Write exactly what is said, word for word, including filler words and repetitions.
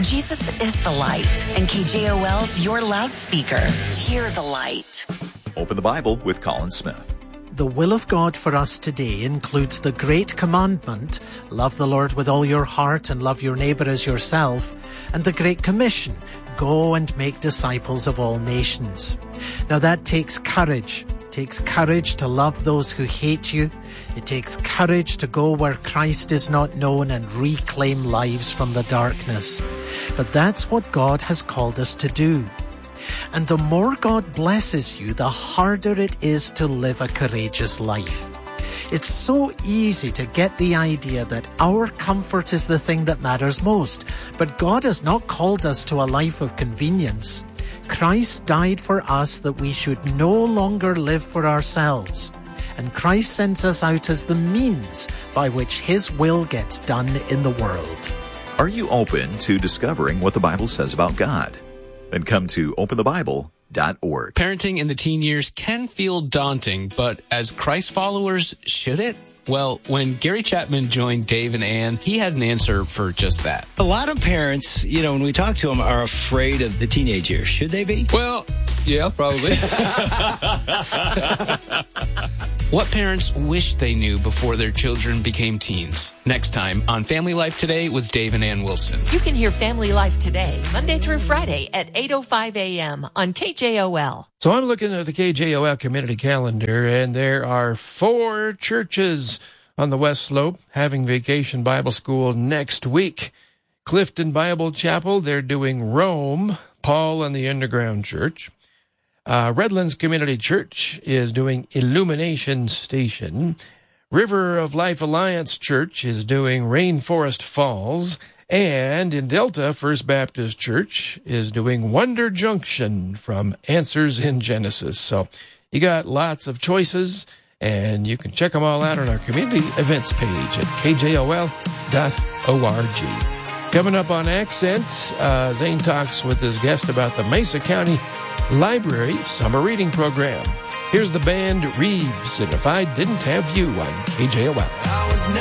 Jesus is the light, and K J O L's your loudspeaker. Hear the light. Open the Bible with Colin Smith. The will of God for us today includes the great commandment, love the Lord with all your heart and love your neighbor as yourself, and the great commission, go and make disciples of all nations. Now that takes courage. It takes courage to love those who hate you. It takes courage to go where Christ is not known and reclaim lives from the darkness. But that's what God has called us to do. And the more God blesses you, the harder it is to live a courageous life. It's so easy to get the idea that our comfort is the thing that matters most, but God has not called us to a life of convenience. Christ died for us that we should no longer live for ourselves. And Christ sends us out as the means by which His will gets done in the world. Are you open to discovering what the Bible says about God? Then come to open the bible dot org. Parenting in the teen years can feel daunting, but as Christ followers, should it? Well, when Gary Chapman joined Dave and Ann, he had an answer for just that. A lot of parents, you know, when we talk to them, are afraid of the teenage years. Should they be? Well, yeah, probably. What parents wish they knew before their children became teens? Next time on Family Life Today with Dave and Ann Wilson. You can hear Family Life Today, Monday through Friday at eight oh five a.m. on K J O L. So I'm looking at the K J O L community calendar, and there are four churches on the West Slope having Vacation Bible School next week. Clifton Bible Chapel, they're doing Rome, Paul and the Underground Church. Uh, Redlands Community Church is doing Illumination Station. River of Life Alliance Church is doing Rainforest Falls. And in Delta, First Baptist Church is doing Wonder Junction from Answers in Genesis. So you got lots of choices, and you can check them all out on our community events page at k j o l dot org. Coming up on Accent, uh, Zane talks with his guest about the Mesa County Library Summer Reading Program. Here's the band Reeves, and If I Didn't Have You on K J O L.